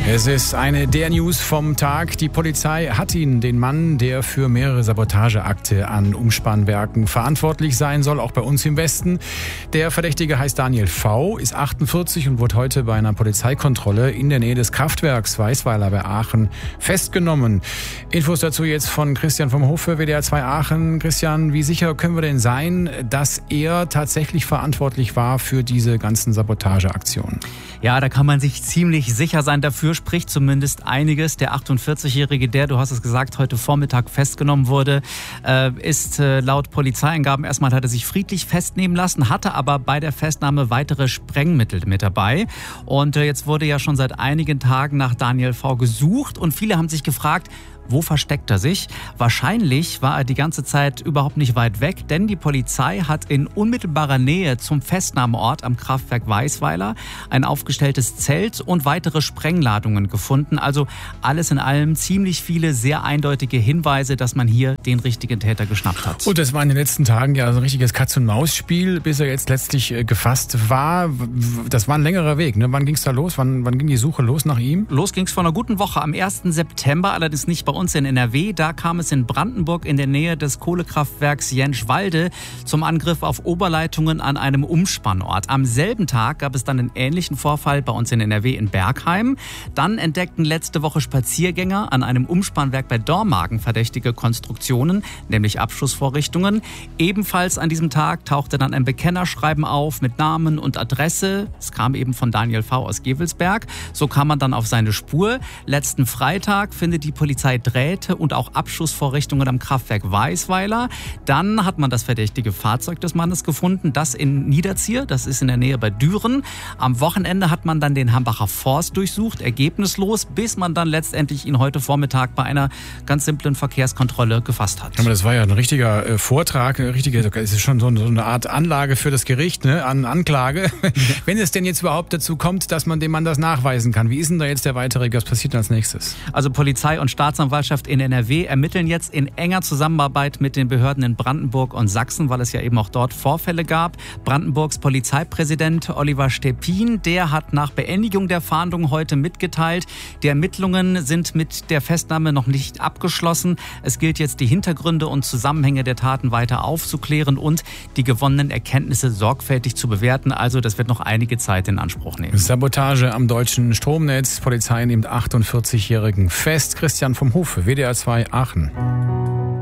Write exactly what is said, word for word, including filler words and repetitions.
Es ist eine der News vom Tag. Die Polizei hat ihn, den Mann, der für mehrere Sabotageakte an Umspannwerken verantwortlich sein soll, auch bei uns im Westen. Der Verdächtige heißt Daniel V., ist achtundvierzig und wurde heute bei einer Polizeikontrolle in der Nähe des Kraftwerks Weisweiler bei Aachen festgenommen. Infos dazu jetzt von Christian vom Hofe, W D R zwei Aachen. Christian, wie sicher können wir denn sein, dass er tatsächlich verantwortlich war für diese ganzen Sabotageaktionen? Ja, da kann man sich ziemlich sicher sein. Dafür spricht zumindest einiges. Der achtundvierzig-Jährige, der, du hast es gesagt, heute Vormittag festgenommen wurde, ist laut Polizeiangaben, erstmal hat er sich friedlich festnehmen lassen, hatte aber bei der Festnahme weitere Sprengmittel mit dabei. Und jetzt wurde ja schon seit einigen Tagen nach Daniel V. gesucht und viele haben sich gefragt, wo versteckt er sich? Wahrscheinlich war er die ganze Zeit überhaupt nicht weit weg, denn die Polizei hat in unmittelbarer Nähe zum Festnahmeort am Kraftwerk Weisweiler ein aufgestelltes Zelt und weitere Sprengladungen gefunden. Also alles in allem ziemlich viele sehr eindeutige Hinweise, dass man hier den richtigen Täter geschnappt hat. Und das war in den letzten Tagen ja so ein richtiges Katz-und-Maus-Spiel, bis er jetzt letztlich gefasst war. Das war ein längerer Weg, ne? Wann ging es da los? Wann, wann ging die Suche los nach ihm? Los ging es vor einer guten Woche, am ersten September, allerdings nicht bei uns in N R W. Da kam es in Brandenburg in der Nähe des Kohlekraftwerks Jentschwalde zum Angriff auf Oberleitungen an einem Umspannort. Am selben Tag gab es dann einen ähnlichen Vorfall bei uns in N R W in Bergheim. Dann entdeckten letzte Woche Spaziergänger an einem Umspannwerk bei Dormagen verdächtige Konstruktionen, nämlich Abschussvorrichtungen. Ebenfalls an diesem Tag tauchte dann ein Bekennerschreiben auf mit Namen und Adresse. Es kam eben von Daniel V. aus Gevelsberg. So kam man dann auf seine Spur. Letzten Freitag findet die Polizei Drähte und auch Abschussvorrichtungen am Kraftwerk Weisweiler. Dann hat man das verdächtige Fahrzeug des Mannes gefunden, das in Niederzier, das ist in der Nähe bei Düren. Am Wochenende hat man dann den Hambacher Forst durchsucht, ergebnislos, bis man dann letztendlich ihn heute Vormittag bei einer ganz simplen Verkehrskontrolle gefasst hat. Aber das war ja ein richtiger äh, Vortrag, ein richtiger, es ist schon so eine, so eine Art Anlage für das Gericht, ne, an Anklage. Wenn es denn jetzt überhaupt dazu kommt, dass man dem Mann das nachweisen kann, wie ist denn da jetzt der weitere, was passiert als nächstes? Also Polizei und Staatsanwaltschaft in N R W ermitteln jetzt in enger Zusammenarbeit mit den Behörden in Brandenburg und Sachsen, weil es ja eben auch dort Vorfälle gab. Brandenburgs Polizeipräsident Oliver Stepin, der hat nach Beendigung der Fahndung heute mitgeteilt, die Ermittlungen sind mit der Festnahme noch nicht abgeschlossen. Es gilt jetzt, die Hintergründe und Zusammenhänge der Taten weiter aufzuklären und die gewonnenen Erkenntnisse sorgfältig zu bewerten. Also das wird noch einige Zeit in Anspruch nehmen. Sabotage am deutschen Stromnetz. Polizei nimmt achtundvierzig-Jährigen fest. Christian vom Hofe, W D R zwei Aachen.